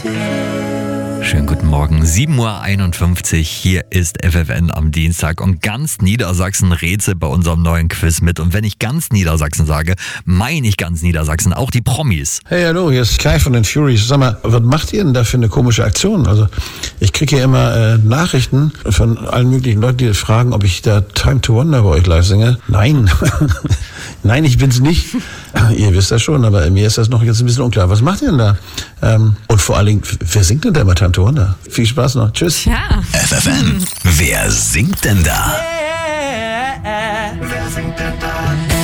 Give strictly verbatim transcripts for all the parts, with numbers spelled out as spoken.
Schönen guten Morgen, sieben Uhr einundfünfzig, hier ist F F N am Dienstag und ganz Niedersachsen rätselt bei unserem neuen Quiz mit. Und wenn ich ganz Niedersachsen sage, meine ich ganz Niedersachsen, auch die Promis. Hey, hallo, hier ist Kai von den Furies. Sag mal, was macht ihr denn da für eine komische Aktion? Also, ich kriege hier immer äh, Nachrichten von allen möglichen Leuten, die fragen, ob ich da Time to Wonder bei euch live singe. Nein, nein, ich bin's nicht. Ihr wisst das schon, aber mir ist das noch jetzt ein bisschen unklar. Was macht ihr denn da? Ähm, und vor allen Dingen, wer singt denn da immer Time to Wonder? Viel Spaß noch. Tschüss. Ja. F F N, wer singt denn da? Wer singt denn da?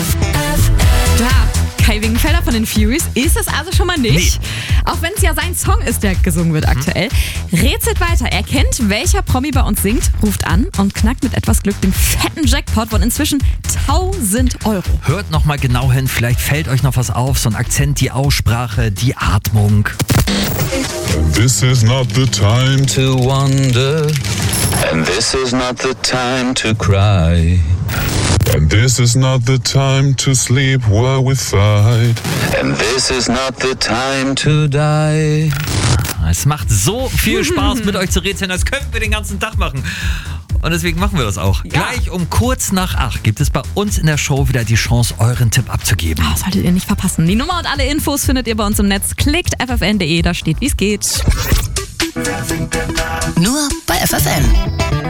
Da, Kai Wingenfelder von den Furies ist es also schon mal nicht. Nee. Auch wenn es ja sein Song ist, der gesungen wird aktuell. Rätselt weiter. Erkennt, welcher Promi bei uns singt, ruft an und knackt mit etwas Glück den fetten Jackpot von inzwischen tausend Euro. Hört noch mal genau hin, vielleicht fällt euch noch was auf. So ein Akzent, die Aussprache, die Atmung. This is not the time to wonder, and this is not the time to cry, and this is not the time to sleep while we fight, and this is not the time to die. Es macht so viel Spaß, mit euch zu rätseln, das könnten wir den ganzen Tag machen. Und deswegen machen wir das auch. Ja. Gleich um kurz nach acht gibt es bei uns in der Show wieder die Chance, euren Tipp abzugeben. Oh, solltet ihr nicht verpassen. Die Nummer und alle Infos findet ihr bei uns im Netz. Klickt f f n punkt d e, da steht, wie es geht. Wer singt denn da? Nur bei F F N.